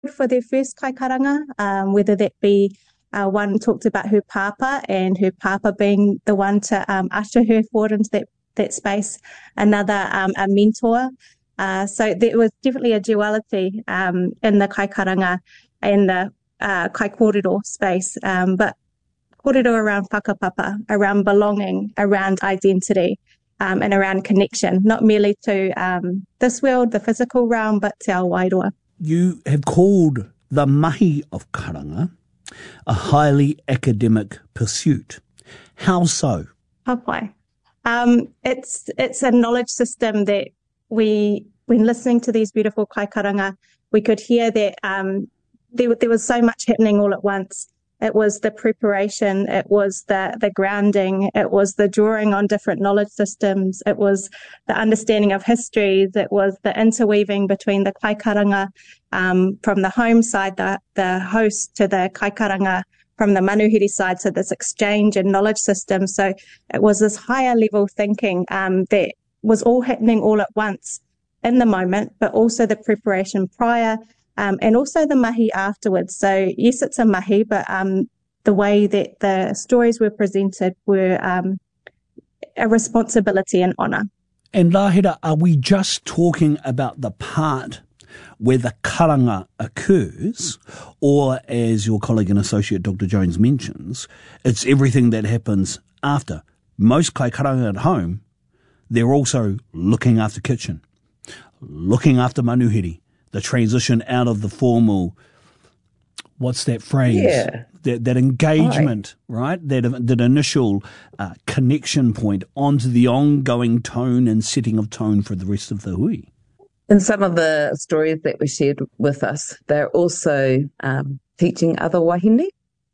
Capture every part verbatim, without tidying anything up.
for their first kaikaranga, um, whether that be uh, one talked about her papa and her papa being the one to um, usher her forward into that, that space, another um, a mentor. Uh, so there was definitely a duality um, in the kaikaranga and the uh, kaikorero space, um, but korero around whakapapa, around belonging, around identity, um, and around connection, not merely to um, this world, the physical realm, but to our wairoa. You have called the mahi of karanga a highly academic pursuit. How so? Hapai. Um, it's it's a knowledge system that we, when listening to these beautiful kaikaranga, we could hear that um, there, there was so much happening all at once. It was the preparation, it was the, the grounding, it was the drawing on different knowledge systems, it was the understanding of histories, it was the interweaving between the kaikaranga um, from the home side, the, the host, to the kaikaranga from the manuhiri side, so this exchange and knowledge system. So it was this higher level thinking um, that was all happening all at once in the moment, but also the preparation prior, Um, and also the mahi afterwards. So yes, it's a mahi, but um, the way that the stories were presented were um, a responsibility and honour. And Rahira, are we just talking about the part where the karanga occurs, or as your colleague and associate Doctor Jones mentions, it's everything that happens after? Most kai karanga at home, they're also looking after kitchen, looking after manuhiri, the transition out of the formal, what's that phrase? Yeah. That, that engagement, right? That, that initial uh, connection point onto the ongoing tone and setting of tone for the rest of the hui. In some of the stories that were shared with us, they're also um, teaching other wahine.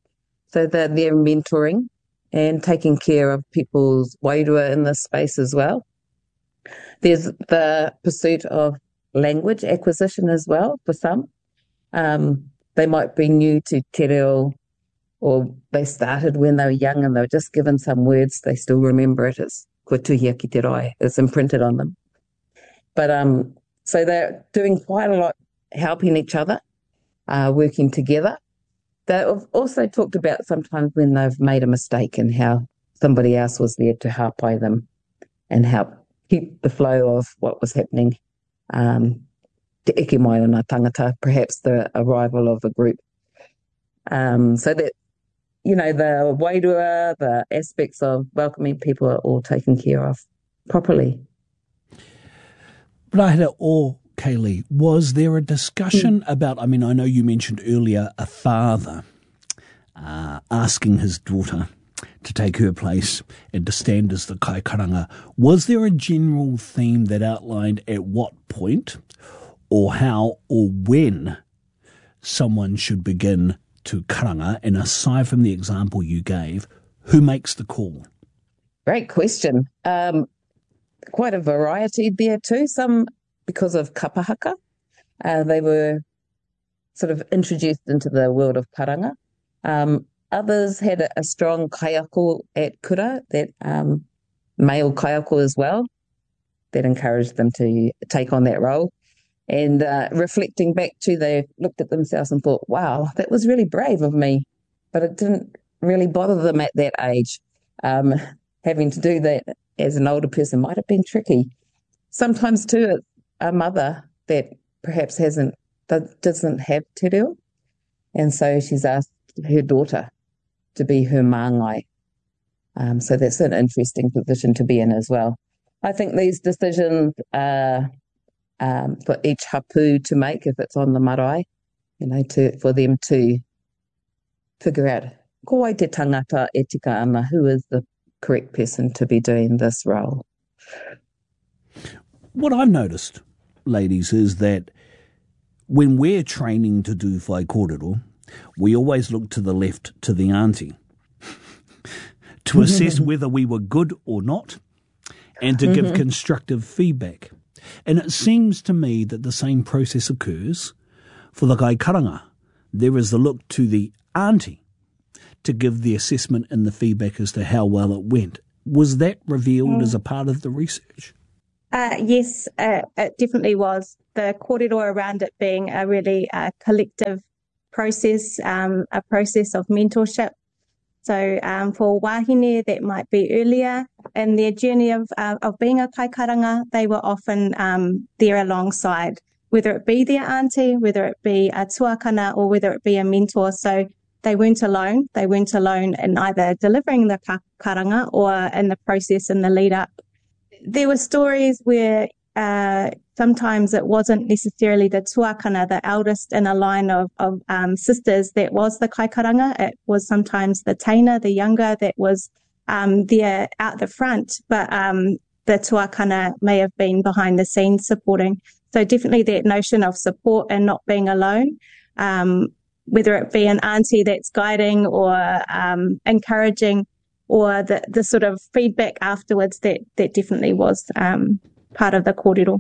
So they're, they're mentoring and taking care of people's wairua in this space as well. There's the pursuit of language acquisition as well for some. Um, they might be new to te reo, or they started when they were young and they were just given some words. They still remember it as kua tuhia ki te rai. It's imprinted on them. But um, so they're doing quite a lot, helping each other, uh, working together. They've also talked about sometimes when they've made a mistake and how somebody else was there to hapai them and help keep the flow of what was happening. Um, te eke mai o ngā tangata, perhaps the arrival of a group. Um, so that, you know, the wairua, the aspects of welcoming people are all taken care of properly. Rahira or Kaylee, was there a discussion mm. about, I mean, I know you mentioned earlier a father uh, asking his daughter to take her place and to stand as the kaikaranga. Was there a general theme that outlined at what point or how or when someone should begin to karanga? And aside from the example you gave, who makes the call? Great question. Um, quite a variety there too. Some because of kapahaka. Uh, they were sort of introduced into the world of karanga. Um, Others had a, a strong kaiako at kura, that um, male kaiako as well, that encouraged them to take on that role. And uh, reflecting back to, they looked at themselves and thought, wow, that was really brave of me. But it didn't really bother them at that age. Um, having to do that as an older person might have been tricky. Sometimes too, a mother that perhaps hasn't, doesn't have te reo, and so she's asked her daughter to be her māngai. Um, so that's an interesting position to be in as well. I think these decisions are um, for each hapu to make if it's on the marae, you know, to for them to figure out ko ai te tangata e tika ana, who is the correct person to be doing this role. What I've noticed, ladies, is that when we're training to do whai kōrero, we always look to the left, to the auntie, to assess whether we were good or not, and to give constructive feedback. And it seems to me that the same process occurs for the kai karanga. There is the look to the auntie to give the assessment and the feedback as to how well it went. Was that revealed mm. as a part of the research? Uh, yes, uh, it definitely was. the kōrero around it being a really uh, collective process, um, a process of mentorship. So um, for wahine that might be earlier in their journey of uh, of being a kaikaranga, they were often um, there alongside, whether it be their auntie, whether it be a tuakana, or whether it be a mentor. So they weren't alone. They weren't alone in either delivering the karanga or in the process in the lead up. There were stories where uh, sometimes it wasn't necessarily the tuakana, the eldest in a line of, of um, sisters, that was the kaikaranga. It was sometimes the taina, the younger, that was um, there out the front, but um, the tuakana may have been behind the scenes supporting. So definitely that notion of support and not being alone, um, whether it be an auntie that's guiding or um, encouraging, or the, the sort of feedback afterwards, that, that definitely was um, part of the kōrero.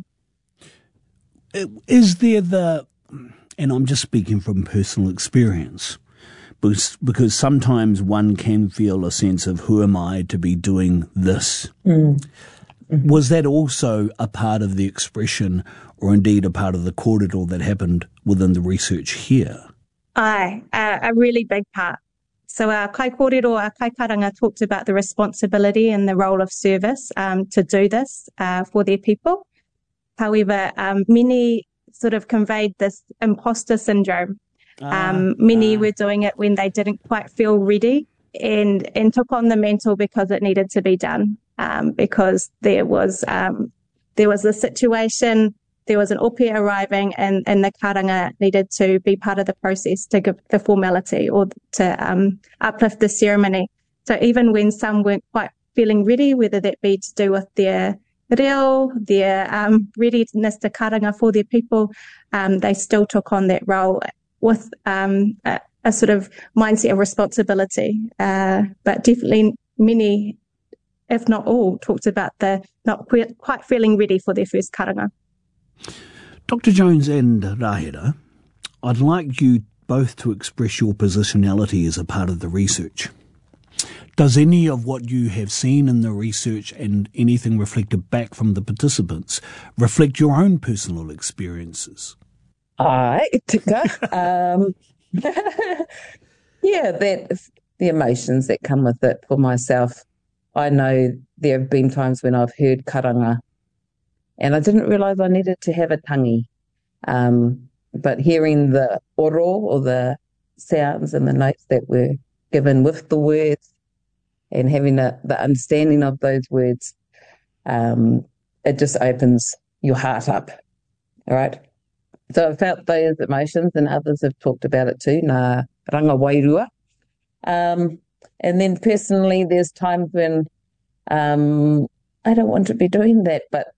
Is there the, and I'm just speaking from personal experience, because, because sometimes one can feel a sense of, who am I to be doing this? Mm. Mm-hmm. Was that also a part of the expression, or indeed a part of the kōrero that happened within the research here? Aye, uh, a really big part. So our kai kōrero, our kai karanga talked about the responsibility and the role of service um, to do this uh, for their people. However, um, many sort of conveyed this imposter syndrome. Ah, um, many ah. were doing it when they didn't quite feel ready, and, and took on the mantle because it needed to be done, um, because there was um, there was a situation, there was an ope arriving, and, and the karanga needed to be part of the process to give the formality or to um, uplift the ceremony. So even when some weren't quite feeling ready, whether that be to do with their reo, their um, readiness to karanga for their people, um, they still took on that role with um, a, a sort of mindset of responsibility. Uh, but definitely many, if not all, talked about the not quite feeling ready for their first karanga. Doctor Jones and Rahera, I'd like you both to express your positionality as a part of the research. Does any of what you have seen in the research and anything reflected back from the participants reflect your own personal experiences? Aye, tika. um, yeah, that the emotions that come with it for myself. I know there have been times when I've heard karanga and I didn't realise I needed to have a tangi. Um, but hearing the oro, or the sounds and the notes that were given with the words, and having the, the understanding of those words, um, it just opens your heart up, all right? So I felt those emotions, and others have talked about it too, nā ranga wairua. Um, and then personally, there's times when um, I don't want to be doing that, but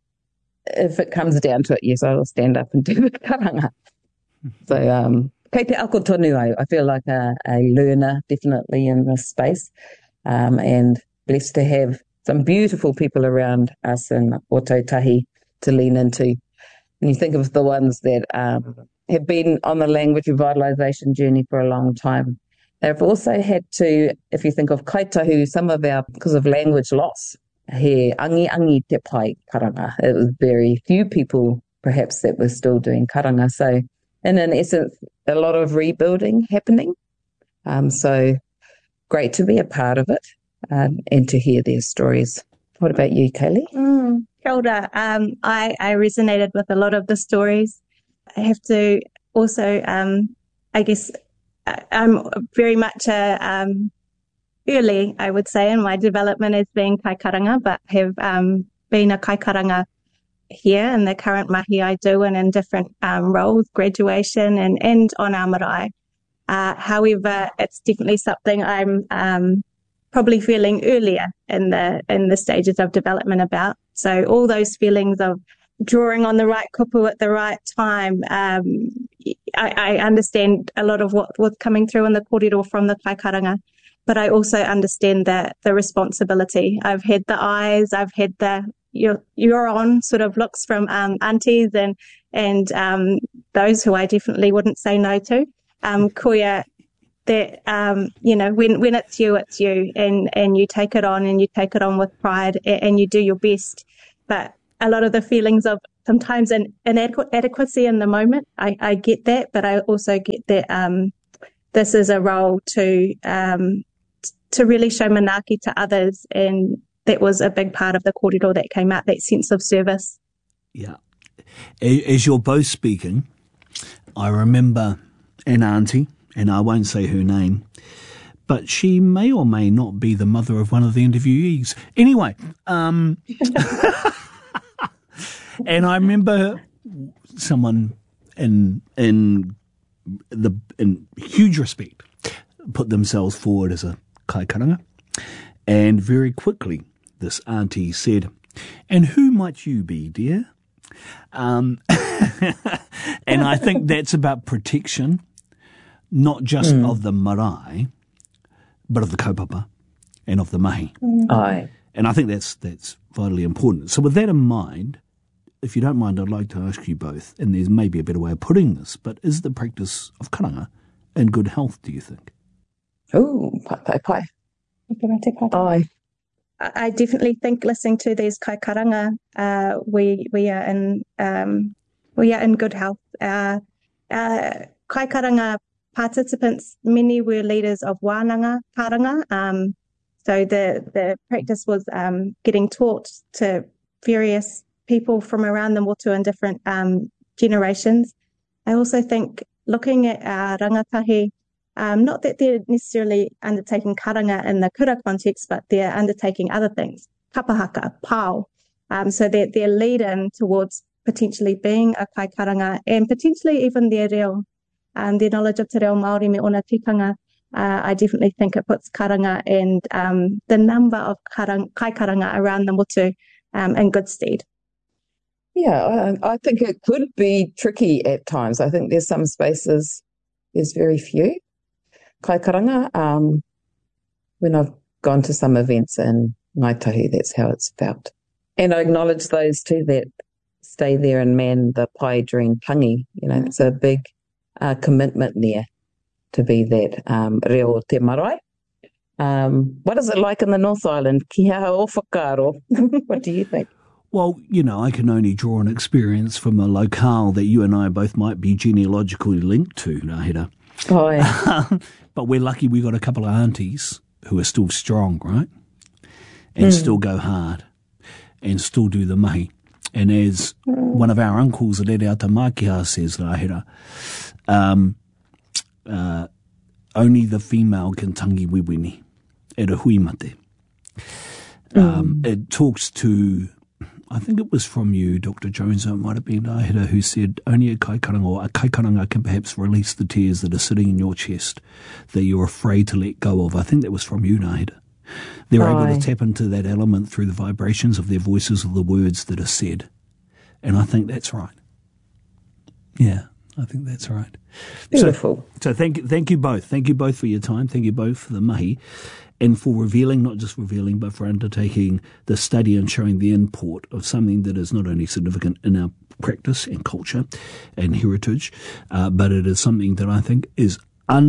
if it comes down to it, yes, I will stand up and do the karanga. So, um, kei te ako tonu au, I feel like a, a learner, definitely, in this space, um, and blessed to have some beautiful people around us in Ōtautahi to lean into. And you think of the ones that um, have been on the language revitalisation journey for a long time. They've also had to, if you think of kaitahu, some of our, because of language loss, he angi angi te pai karanga. It was very few people, perhaps, that were still doing karanga. So, in an essence, a lot of rebuilding happening. Um, so, great to be a part of it um, and to hear their stories. What about you, Kaylee? Mm, kia ora. Um, I, I resonated with a lot of the stories. I have to also, um, I guess, I'm very much a um, early, I would say, in my development as being kai karanga, but have um, been a kai karanga here in the current mahi I do, and in different um, roles, graduation and, and on our marae. Uh, however, it's definitely something I'm um, probably feeling earlier in the in the stages of development about. So all those feelings of drawing on the right kupu at the right time, um, I, I understand a lot of what was coming through in the kōrero from the kai karanga. But I also understand that the responsibility. I've had the eyes, I've had the you're, you're on sort of looks from um, aunties and and um, those who I definitely wouldn't say no to. Um, kuia, that um, you know, when when it's you, it's you, and and you take it on, and you take it on with pride, and, and you do your best. But a lot of the feelings of sometimes an inadequacy in the moment. I, I get that, but I also get that um, this is a role to um, to really show manaaki to others, and that was a big part of the kōrero that came out, that sense of service. Yeah. As you're both speaking, I remember an auntie, and I won't say her name, but she may or may not be the mother of one of the interviewees. Anyway, um, and I remember someone in in the in huge respect put themselves forward as a kaikaranga, and very quickly this auntie said, "And who might you be, dear?" Um, and I think that's about protection, not just mm. of the marae, but of the kaupapa and of the mahi. Mm. Aye. And I think that's that's vitally important. So with that in mind, if you don't mind, I'd like to ask you both, and there's maybe a better way of putting this, but is the practice of karanga in good health, do you think? Oh, pai pai pai. Aye. I definitely think listening to these kaikaranga, uh, we we are in um, we are in good health. Uh, uh, kaikaranga participants, many were leaders of wānanga karanga. Um, so the the practice was um, getting taught to various people from around the motu in different um, generations. I also think looking at our rangatahi, Um, not that they're necessarily undertaking karanga in the kura context, but they're undertaking other things, kapahaka, pao. Um, so they're, they're lead-in towards potentially being a kai karanga, and potentially even their reo, um, their knowledge of te reo Māori me ona tikanga. Uh, I definitely think it puts karanga and um, the number of karang, kai karanga around the motu um, in good stead. Yeah, I, I think it could be tricky at times. I think there's some spaces, there's very few kai karanga. Um, when I've gone to some events in Ngaitahi, that's how it's felt. And I acknowledge those too that stay there and man the pai during tangi. You know, it's a big uh, commitment there to be that um, reo te marae. Um, what is it like in the North Island? Ki hea o whakaro. What do you think? Well, you know, I can only draw an experience from a locale that you and I both might be genealogically linked to, Nahida. Oh, yeah. But we're lucky we got a couple of aunties who are still strong, right? And mm. still go hard and still do the mahi. And as mm. one of our uncles, Rere Atamakiha, says, Rahira, um, uh, only the female can tangi wiwini e re hui mate. Um, mm. It talks to, I think it was from you, Doctor Jones, or it might have been Rahira, who said only a kaikaranga or a kaikaranga can perhaps release the tears that are sitting in your chest that you're afraid to let go of. I think that was from you, Rahira. They're Aye. able to tap into that element through the vibrations of their voices or the words that are said. And I think that's right. Yeah, I think that's right. Beautiful. So, so thank, thank you both. Thank you both for your time. Thank you both for the mahi. And for revealing, not just revealing, but for undertaking the study and showing the import of something that is not only significant in our practice and culture and heritage, uh, but it is something that I think is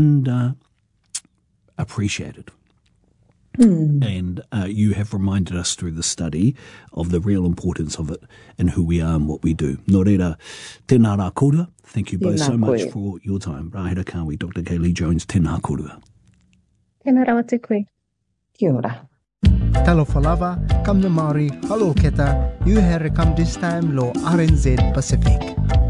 underappreciated. Mm. And uh, you have reminded us through the study of the real importance of it and who we are and what we do. Nō reira, tēnā rā kōrua. Thank you both so much for your time. Rahira Kawi, Doctor Kaylee Jones, tēnā kōrua. Tēnā rawa te koe. Kia ora. Talo falava, kam na Māori, halo keta, you here come this time lo R N Z Pacific.